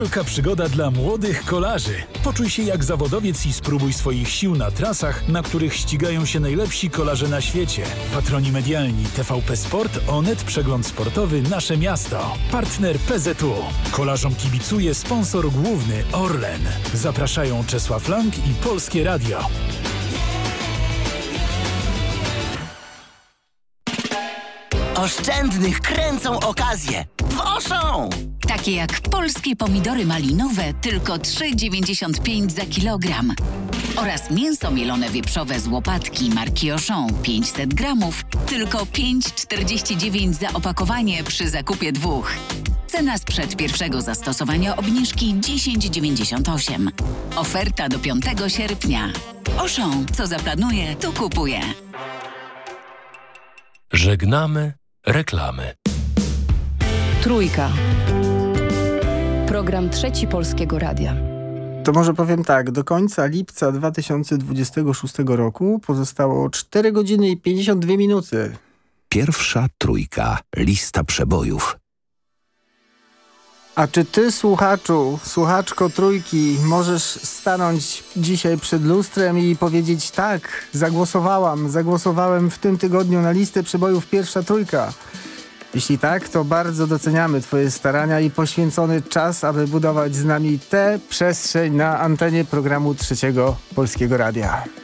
Wielka przygoda dla młodych kolarzy. Poczuj się jak zawodowiec i spróbuj swoich sił na trasach, na których ścigają się najlepsi kolarze na świecie. Patroni medialni TVP Sport, Onet, Przegląd Sportowy, Nasze Miasto. Partner PZU. Kolarzom kibicuje sponsor główny Orlen. Zapraszają Czesław Lang i Polskie Radio. Oszczędnych kręcą okazje w Auchan! Takie jak polskie pomidory malinowe, tylko 3,95 za kilogram. Oraz mięso mielone wieprzowe z łopatki marki Auchan 500 gramów, tylko 5,49 za opakowanie przy zakupie 2. Cena sprzed pierwszego zastosowania obniżki 10,98. Oferta do 5 sierpnia. Auchan, co zaplanuje, to kupuje. Żegnamy reklamy. Trójka. Program Trzeci Polskiego Radia. To może powiem tak, do końca lipca 2026 roku pozostało 4 godziny i 52 minuty. Pierwsza trójka, lista przebojów. A czy ty, słuchaczko trójki, możesz stanąć dzisiaj przed lustrem i powiedzieć tak, zagłosowałem w tym tygodniu na listę przebojów Pierwsza Trójka? Jeśli tak, to bardzo doceniamy twoje starania i poświęcony czas, aby budować z nami tę przestrzeń na antenie programu Trzeciego Polskiego Radia.